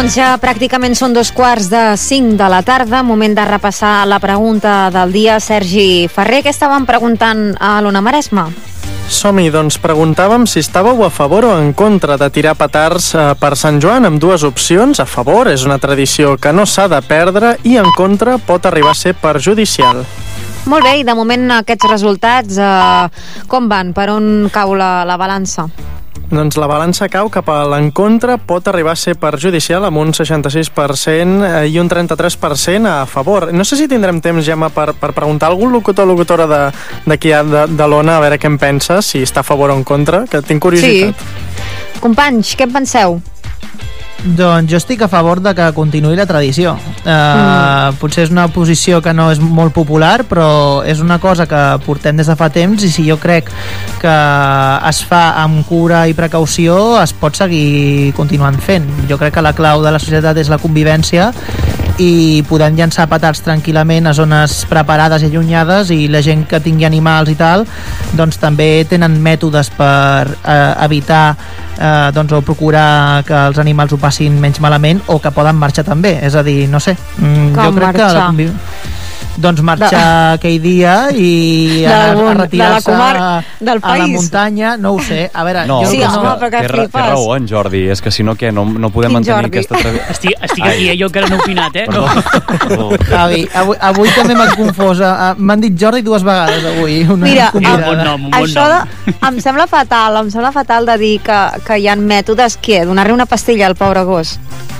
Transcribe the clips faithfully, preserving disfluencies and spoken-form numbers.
Ja pràcticament són dos quarts de cinc de la tarda, moment de repassar la pregunta del dia. Sergi Ferrer, què estàvem preguntant a l'Ona Maresma? Som-hi, doncs preguntàvem si estàveu a favor o en contra de tirar petards eh, per Sant Joan, amb dues opcions. A favor, és una tradició que no s'ha de perdre, i en contra pot arribar a ser perjudicial. Molt bé, i de moment aquests resultats eh, com van? Per on cau la, la balança? Doncs la balança cau cap a l'encontre, pot arribar a ser perjudicial amb un seixanta-sis per cent i un trenta-tres per cent a favor. No sé si tindrem temps, Gemma, per, per preguntar a algun locutor o locutora d'aquí de, de l'Ona, a veure què en pensa, si està a favor o en contra, que tinc curiositat. Sí. Companys, què en penseu? Doncs jo estic a favor de que continuï la tradició. Uh, mm. Potser és una posició que no és molt popular, però és una cosa que portem des de fa temps, i si jo crec que es fa amb cura i precaució, es pot seguir continuant fent. Jo crec que la clau de la societat és la convivència, i podem llançar petards tranquil·lament a zones preparades i allunyades, i la gent que tingui animals i tal, doncs també tenen mètodes per eh, evitar eh, doncs, o procurar que els animals ho passin menys malament, o que poden marxar també. És a dir, no sé, mm, jo crec marxar? que la conviv... doncs marxar de... aquell dia i anar a retirar-se de comar... del a la muntanya, no ho sé. A veure, no, jo sí, no... home, però que té, flipes. té raó en Jordi, és que si no, què? No, no podem Quin mantenir Jordi? aquesta tradició. Estic, estic aquí, eh? Jo encara no he opinat, eh? No. Perdó. Javi, avui, avui també m'has confós. M'han dit Jordi dues vegades avui. Una Mira, un bon nom, un bon això de, nom. em sembla fatal, em sembla fatal de dir que, que hi ha mètodes, què? Donar-li una pastilla al pobre gos?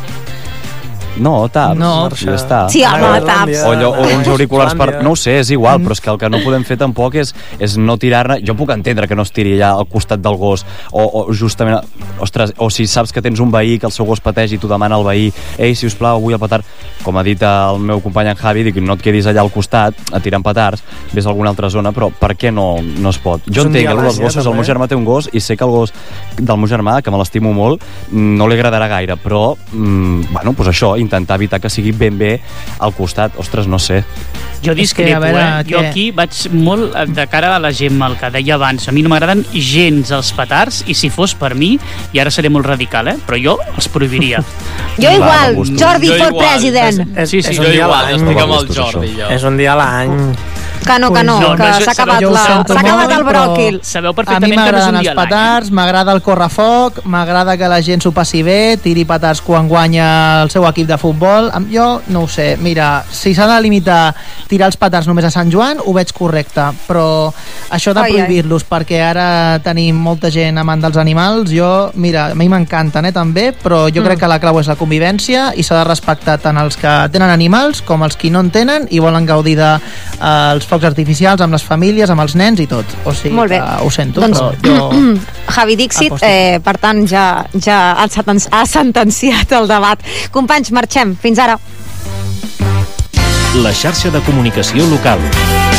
No, taps, No. ja està. Sí, home, Ah, taps. O, allò, o uns auriculars per... Islàndia. No ho sé, és igual, però és que el que no podem fer tampoc és, és no tirar-ne... Jo puc entendre que no es tiri allà al costat del gos, o, o justament... Ostres, o si saps que tens un veí que el seu gos pateix i t'ho demana al veí, ei, si us plau, vull el petard. Com ha dit el meu company en Javi, dic, no et quedis allà al costat a tirant petards, ves a alguna altra zona, però per què no, no es pot? Jo entenc que els gossos, el meu germà té un gos, i sé que el gos del meu germà, que me l'estimo molt, no li agradarà gaire, però, mm, bueno, doncs això, intentar evitar que sigui ben bé al costat. Ostres, no sé. Jo discrepo, a veure, eh? Jo què? aquí vaig molt de cara a la Gemma, el que deia abans. A mi no m'agraden gens els petards, i si fos per mi, i ara seré molt radical, eh? Però jo els prohibiria. Jo Va, igual, de gustos. Jordi Jo for igual. president. És, Sí, sí, és Jo un dia a igual, l'any. estic amb el Gustos, Jordi, jo. És un dia a l'any. Que no, que no, No, no que és- s'ha acabat, jo ho la, sento s'ha acabat molt, el però bròquil. Sabeu A mi perfectament que no és m'agraden un els dia a l'any. petards, m'agrada el correfoc, m'agrada que la gent s'ho passi bé, tiri petards quan guanya el seu equip de futbol. Am- Jo no ho sé, mira, si s'ha de limitar tirar els petards només a Sant Joan, ho veig correcte, però això de Ai, ai. prohibir-los perquè ara tenim molta gent amant dels animals, jo, mira, a mi m'encanten, eh, també, però jo Mm. crec que la clau és la convivència, i s'ha de respectar tant els que tenen animals com els que no en tenen i volen gaudir dels de, eh, focs artificials amb les famílies, amb els nens i tot. O sigui, Molt bé. que ho sento, Doncs, però jo... Javi Dixit, Aposto. eh, per tant, ja, ja ha senten- ha sentenciat el debat. Companys, marxem. Fins ara. La xarxa de comunicació local.